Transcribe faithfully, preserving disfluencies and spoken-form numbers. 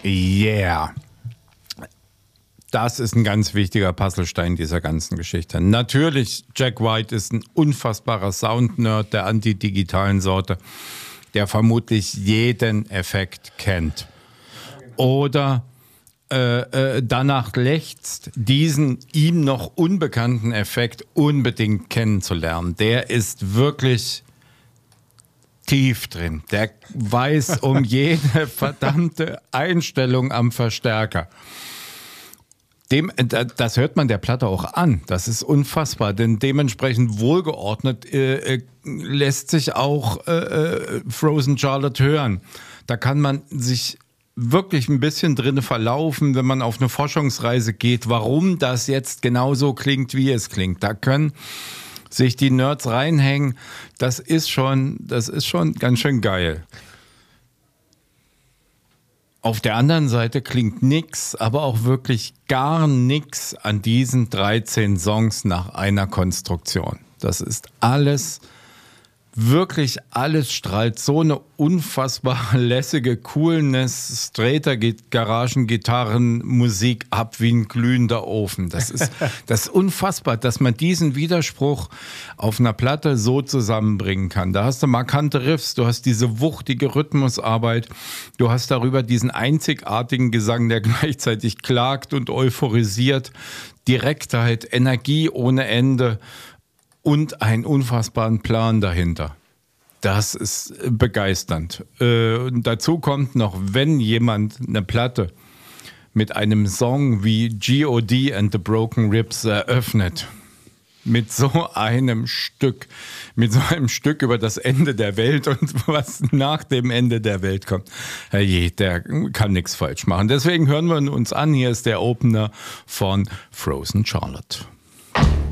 Yeah. Das ist ein ganz wichtiger Puzzlestein dieser ganzen Geschichte. Natürlich, Jack White ist ein unfassbarer Sound-Nerd der antidigitalen Sorte, der vermutlich jeden Effekt kennt. Oder äh, äh, danach lechzt, diesen ihm noch unbekannten Effekt unbedingt kennenzulernen. Der ist wirklich tief drin. Der weiß um jede verdammte Einstellung am Verstärker. Dem, das hört man der Platte auch an. Das ist unfassbar, denn dementsprechend wohlgeordnet äh, lässt sich auch äh, Frozen Charlotte hören. Da kann man sich wirklich ein bisschen drin verlaufen, wenn man auf eine Forschungsreise geht, warum das jetzt genauso klingt, wie es klingt. Da können sich die Nerds reinhängen. Das ist schon, das ist schon ganz schön geil. Auf der anderen Seite klingt nix, aber auch wirklich gar nix an diesen dreizehn Songs nach einer Konstruktion. Das ist alles, wirklich alles strahlt so eine unfassbar lässige Coolness, straighter Garagengitarrenmusik ab wie ein glühender Ofen. Das ist, das ist unfassbar, dass man diesen Widerspruch auf einer Platte so zusammenbringen kann. Da hast du markante Riffs, du hast diese wuchtige Rhythmusarbeit, du hast darüber diesen einzigartigen Gesang, der gleichzeitig klagt und euphorisiert, Direktheit, Energie ohne Ende und einen unfassbaren Plan dahinter. Das ist begeisternd. Äh, und dazu kommt noch, wenn jemand eine Platte mit einem Song wie G O D and the Broken Ribs eröffnet, mit so einem Stück, mit so einem Stück über das Ende der Welt und was nach dem Ende der Welt kommt, herrje, der kann nichts falsch machen. Deswegen hören wir uns an. Hier ist der Opener von Frozen Charlotte.